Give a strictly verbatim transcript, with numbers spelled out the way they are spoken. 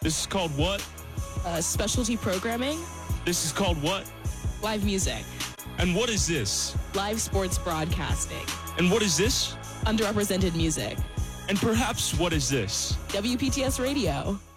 This is called what? Uh, specialty programming. This is called what? Live music. And what is this? Live sports broadcasting. And what is this? Underrepresented music. And perhaps what is this? W P T S Radio.